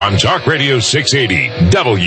On Talk Radio 680,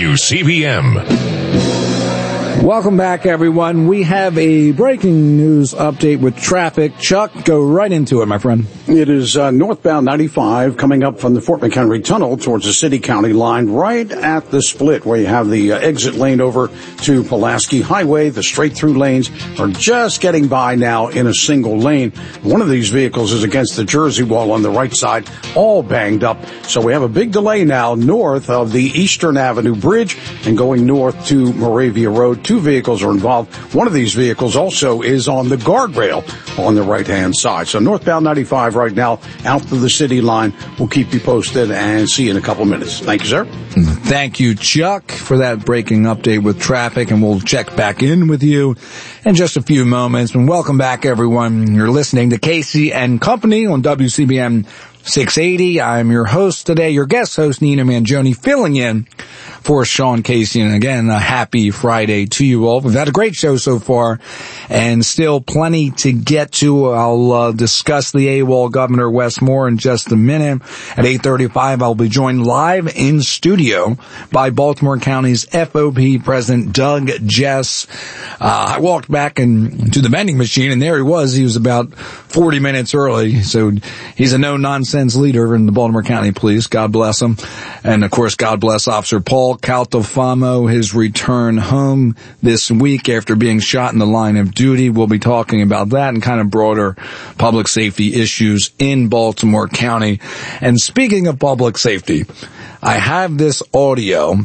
WCBM. Welcome back, everyone. We have a breaking news update with traffic. Chuck, go right into it, my friend. It is northbound 95 coming up from the Fort McHenry Tunnel towards the city-county line, right at the split where you have the exit lane over to Pulaski Highway. The straight-through lanes are just getting by now in a single lane. One of these vehicles is against the Jersey wall on the right side, all banged up. So we have a big delay now north of the Eastern Avenue Bridge and going north to Moravia Road. Two vehicles are involved. One of these vehicles also is on the guardrail on the right-hand side. So northbound 95 right now out to the city line. We'll keep you posted and see you in a couple minutes. Thank you, sir. Thank you, Chuck, for that breaking update with traffic, and we'll check back in with you in just a few moments. And welcome back, everyone. You're listening to Casey and Company on WCBM 680. I'm your host today, your guest host, Nina Mangione, filling in for Sean Casey. And again, a happy Friday to you all. We've had a great show so far and still plenty to get to. I'll discuss the AWOL Governor Wes Moore in just a minute. At 8:35, I'll be joined live in studio by Baltimore County's FOP President Doug Jess. I walked back to the vending machine, and there he was. He was about 40 minutes early. So he's a no-nonsense leader in the Baltimore County Police. God bless him. And, of course, God bless Officer Paul Caltofamo, his return home this week after being shot in the line of duty. We'll be talking about that and kind of broader public safety issues in Baltimore County. And speaking of public safety, I have this audio.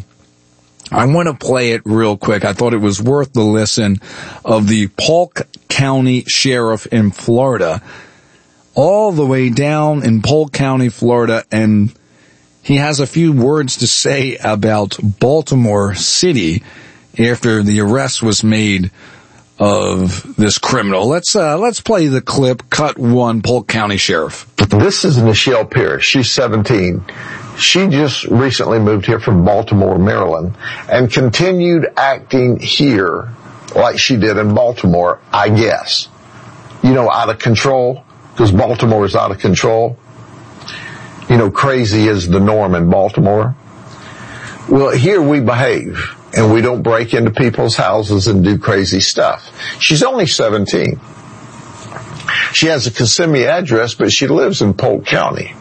I want to play it real quick. I thought it was worth the listen of the Polk County Sheriff in Florida, all the way down in Polk County, Florida, and he has a few words to say about Baltimore City after the arrest was made of this criminal. Let's play the clip, cut one, Polk County Sheriff. This is Nichelle Pierce. She's 17. She just recently moved here from Baltimore, Maryland, and continued acting here like she did in Baltimore, I guess. You know, out of control, because Baltimore is out of control. You know, crazy is the norm in Baltimore. Well, here we behave, and we don't break into people's houses and do crazy stuff. She's only 17. She has a Kissimmee address, but she lives in Polk County.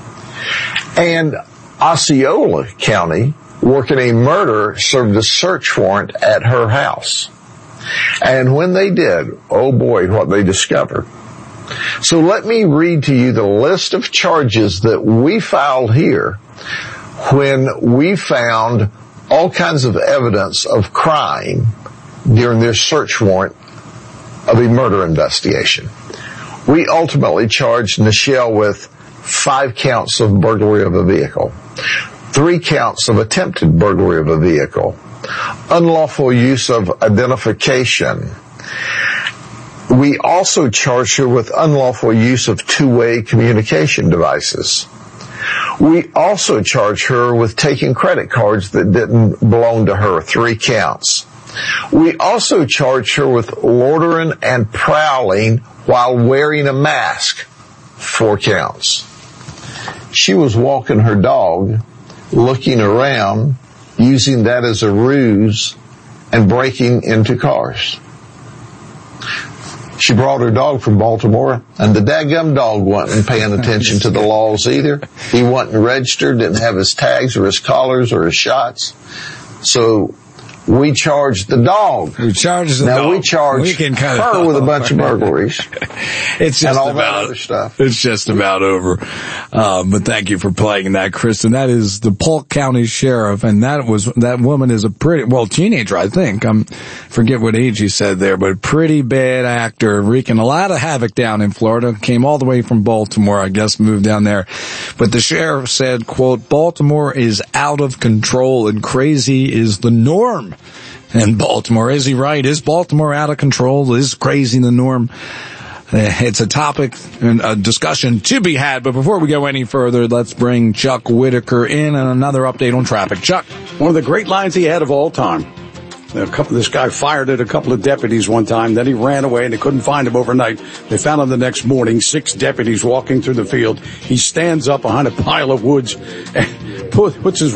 And Osceola County, working a murder, served a search warrant at her house. And when they did, oh boy, what they discovered. So let me read to you the list of charges that we filed here when we found all kinds of evidence of crime during this search warrant of a murder investigation. We ultimately charged Nichelle with 5 counts of burglary of a vehicle, 3 counts of attempted burglary of a vehicle, unlawful use of identification. We also charged her with unlawful use of two-way communication devices. We also charged her with taking credit cards that didn't belong to her, 3 counts. We also charged her with loitering and prowling while wearing a mask, 4 counts. She was walking her dog, looking around, using that as a ruse, and breaking into cars. She brought her dog from Baltimore, and the daggum dog wasn't paying attention to the laws either. He wasn't registered, didn't have his tags or his collars or his shots. So we charged the dog. Who charges the now dog? We charged her with a bunch of burglaries. It's just about other stuff. It's just about over. But thank you for playing that, Kristen. That is the Polk County Sheriff, and that woman is a teenager, I think. Forget what age he said there, but pretty bad actor, wreaking a lot of havoc down in Florida. Came all the way from Baltimore, I guess, moved down there. But the sheriff said, quote, "Baltimore is out of control and crazy is the norm." In Baltimore, is he right? Is Baltimore out of control? Is crazy the norm? It's a topic and a discussion to be had. But before we go any further, let's bring Chuck Whitaker in and another update on traffic. Chuck. One of the great lines he had of all time. This guy fired at a couple of deputies one time. Then he ran away, and they couldn't find him overnight. They found him the next morning, 6 deputies walking through the field. He stands up behind a pile of woods and puts his